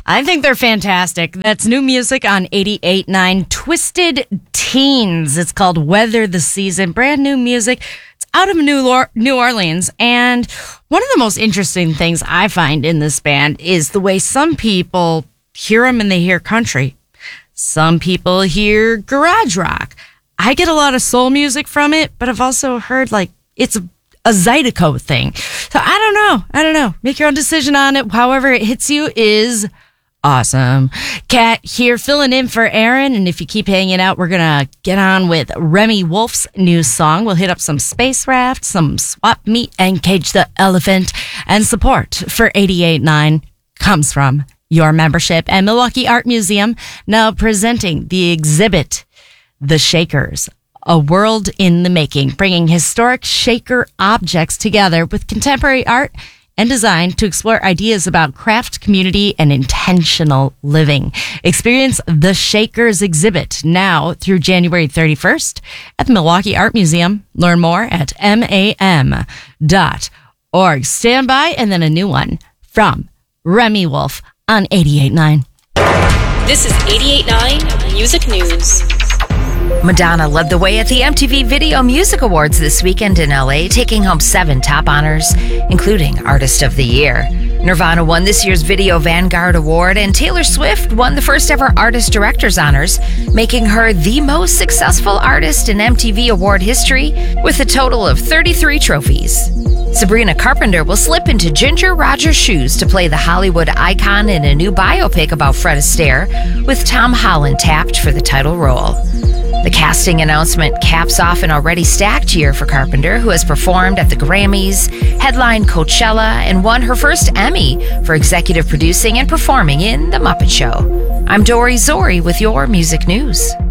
I think they're fantastic. That's new music on 88.9 Twisted Teens. It's called Weather the Season. Brand new music. It's out of New Orleans. And one of the most interesting things I find in this band is the way some people hear them and they hear country. Some people hear garage rock. I get a lot of soul music from it, but I've also heard like it's a Zydeco thing. So I don't know. Make your own decision on it. However it hits you is awesome. Kat here filling in for Aaron. And if you keep hanging out, we're going to get on with Remy Wolf's new song. We'll hit up some Space Raft, some Swap Meet, and Cage the Elephant. And support for 88.9 comes from your membership and Milwaukee Art Museum, now presenting the exhibit, The Shakers, A World in the Making, bringing historic Shaker objects together with contemporary art and design to explore ideas about craft, community, and intentional living. Experience the Shakers exhibit now through January 31st at the Milwaukee Art Museum. Learn more at mam.org. Stand by, and then a new one from Remy Wolf on 88.9. This is 88.9 Music News. Madonna led the way at the MTV Video Music Awards this weekend in LA, taking home 7 top honors, including Artist of the Year. Nirvana won this year's Video Vanguard Award, and Taylor Swift won the first ever Artist Director's Honors, making her the most successful artist in MTV award history with a total of 33 trophies. Sabrina Carpenter will slip into Ginger Rogers' shoes to play the Hollywood icon in a new biopic about Fred Astaire, with Tom Holland tapped for the title role. The casting announcement caps off an already stacked year for Carpenter, who has performed at the Grammys, headlined Coachella, and won her first Emmy for executive producing and performing in The Muppet Show. I'm Dory Zori with your music news.